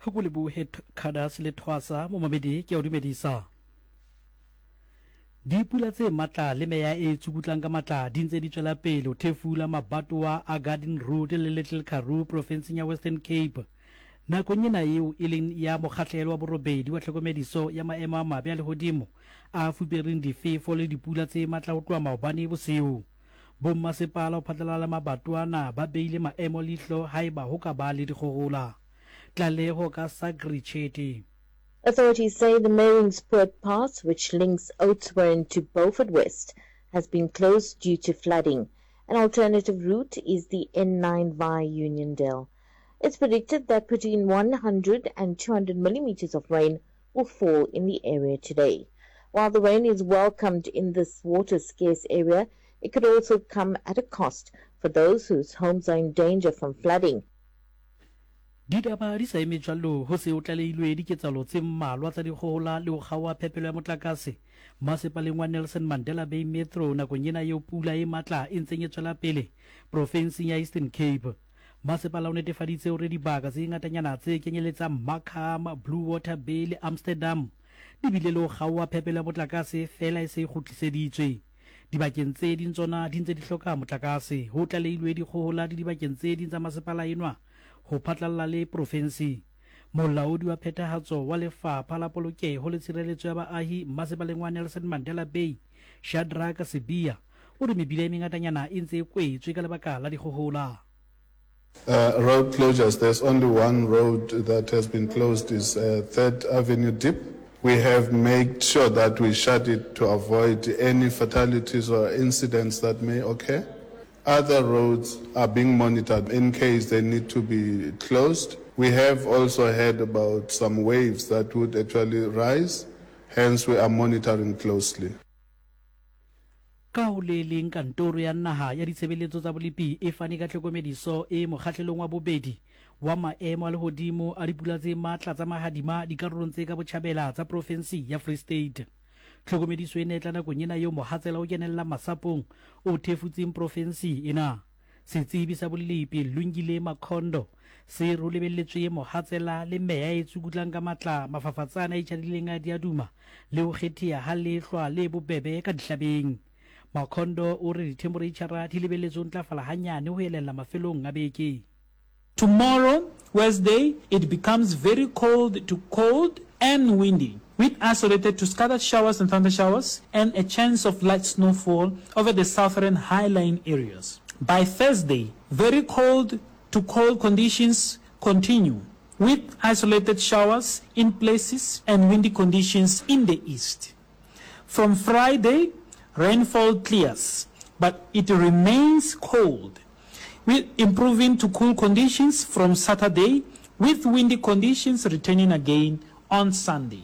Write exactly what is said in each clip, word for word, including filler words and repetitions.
go go le bohe Khadas le Thwasa mo mamedi ke o dumedisa. Dipula tse matla le meya e tsukutlang ka matla di ntse di tswela pele ho thefula mabatowa a Garden Road le Little Karoo province ya Western Cape. Nakong ena eo e leng ya mokgahlelo wa borobedi wa tlhokomediso ya maemo a mabe a lehodimo a fupereng difefo le dipula tse matla ho tloha maobane bosiu. Bommasepala ho phatlalala mabatowana ba beile maemo leihlo haeba ho ka ba le dikgohola. Tlaleho ka Sagri Chetty. Authorities say the Maringspoort Pass, which links Oudtshoorn to Beaufort West, has been closed due to flooding. An alternative route is the N nine via Uniondale. It's predicted that between one hundred and two hundred millimeters of rain will fall in the area today. While the rain is welcomed in this water-scarce area, it could also come at a cost for those whose homes are in danger from flooding. Ditaba di sa eme jalo ho se o tlaleilwe diketsalo tse mmalwa tsa dikgohola le ho kgaoha phepelo ya motlakase masepaleng wa Nelson Mandela Bay Metro nakong ena eo pula e matla e ntseng e tswela pele province ya Eastern Cape. Masepala o netefaditse hore dibaka tse ngatanyana tse kenyeletsang Markham, Blue Water Bay le Amsterdam di bile le ho kgaoha phepelo ya motlakase fela e se e kgutliseditswe. Dibakeng tse ding tsona di ntse di hloka motlakase ho tlaleilwe dikgohola di dibakeng tse ding tsa masepala enwa ho phatlalla le province. Molaodi wa phethahatso wa lefapha la polokeho le tshireletso ya baahi masepaleng wa Nelson Mandela Bay Shadrack Sibiya o re mebila e mengatanyana e ntse e kwetswe ka lebaka la dikgohola. Uh, road closures, there's only one road that has been closed, is uh, Third Avenue Dip. We have made sure that we shut it to avoid any fatalities or incidents that may occur. Other roads are being monitored in case they need to be closed. We have also heard about some waves that would actually rise, hence we are monitoring closely. Ka ho le leng kantoro ya naha ya ditshebeletso tsa bolipi e fane ka tlhokomediso e mokgahlelong wa bobedi wa maemo a lehodimo a dipula tse matla tsa mahadima dikarolong tse ka botjhabela tsa province ya Free State. Tlhokomediso e ne tla nakong ena eo mohatsela o kenella masapong o thefutseng province ena. Setsebi sa bolipi Lungile Makhondo se rolebelletswe mohatsela le meya e tsukutlang ka matla mafafatsana e tshadileng a diaduma le ho kgethia ha lehlwa le bobebe ka dihlabeng. Makhondo o re ditemperature di lebelletswe ntlafala hanyane ho elella mafelong a beke. Tomorrow, Wednesday, it becomes very cold to cold and windy, with isolated to scattered showers and thunder showers, and a chance of light snowfall over the southern highline areas. By Thursday, very cold to cold conditions continue, with isolated showers in places and windy conditions in the east. From Friday, rainfall clears, but it remains cold, with improving to cool conditions from Saturday, with windy conditions returning again on Sunday.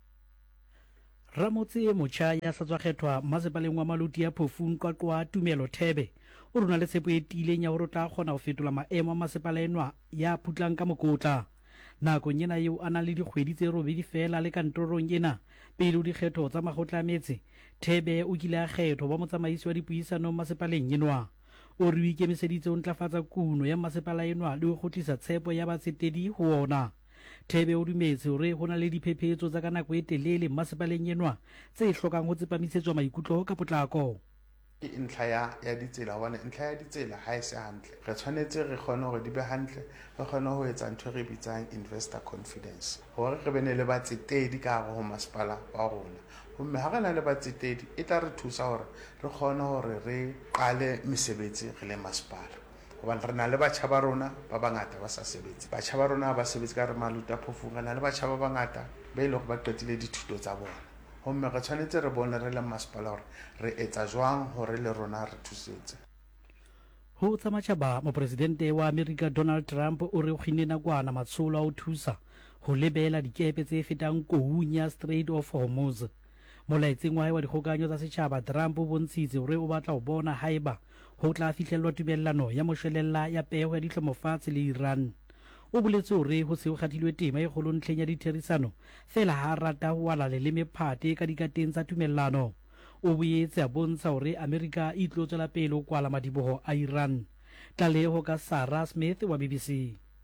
Ramotse e motjha ya sa tswa kgethwa masepaleng wa Maluti ya Phofung ka kwa Tumelo Thebe o rona le tshepo e tileng ya hore tla kgona ho fetola maemo a masepala enwa ya phutlang ka mokotla. Nakong ena eo ana le dikgwedi tse robedi fela le kantorong ena pele o dikgetho tsa makgotla a metse Thebe o kile a kgetho ba motsamaisi wa dipuisano masepaleng enwa. O re ikemiseditse ho ntlafatsa kuno ya masepala enwa le ho kgotlisa tshepo ya batsetedi ho ona. Thebe o dumetse hore ho na le diphephetso tsa ka nako e telele masepaleng enwa tse hlokang ho tsepamisetswa maikutlo ka potlako. Ntlha ya ya ditsela hobane ntlha ya ditsela ha e se hantle re tshwanetse re kgone hore di be hantle re kgone ho etsa ntho re bitsang investor confidence hore re bene le batsetedi ka hare ho masepala wa rona. Mme ha re na le batsetedi e tla re thusa hore re kgone hore re qale mesebetsi re le masepala hobane re na le batjha ba rona ba bangata ba sa sebetse. Batjha ba rona ba sebetse ka re Maluti a Phofung re na le batjha ba bangata ba ile go ba qetile dithuto tsa bona. Homme re tshwanetse re bone re le masepala hore re etsa jwang hore le rona re thusetse. Ho tsa matjhaba mopresidente wa America Donald Trump o re kgine nakwana matsholo a ho thusa ho lebela dikepe tse fetang kohung ya Strait of Hormuz. Molaetseng wa hae wa dikgokahanyo tsa setjhaba Trump o bontshitse hore o batla ho bona haeba ho tla fihlellwa tumellano ya moshwelella ya peho ya dihlomofatshe le Iran. O boletse hore ho se ho kgathilwe tema e kgolo ntlheng ya ditherisano fela ha rata ho wala le mephate ka dikateng tsa tumellano. O boetse a bontsha hore America e tlo tswela pele ho kwala madiboho a Iran. Tlaleho ka Sarah Smith wa B B C.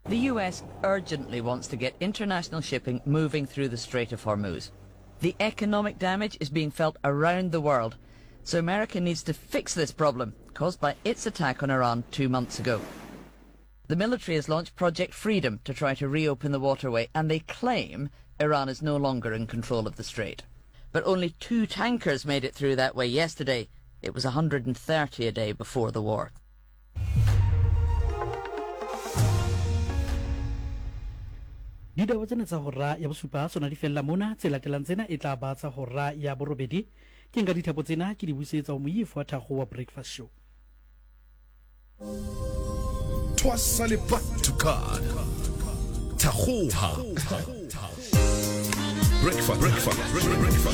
The U S urgently wants to get international shipping moving through the Strait of Hormuz. The economic damage is being felt around the world, so America needs to fix this problem caused by its attack on Iran two months ago. The military has launched Project Freedom to try to reopen the waterway, and they claim Iran is no longer in control of the strait. But only two tankers made it through that way yesterday. It was one hundred thirty a day before the war. Ditaba tsena tsa hora ya bosupa sona di fella mona tse latelang tsena e tla ba tsa hora ya borobedi ke nka dithapo tsena ke di busetsa o moifo wa Thakgo wa Breakfast Show. Twasale back to card. Thakgoha. Breakfast, breakfast, breakfast.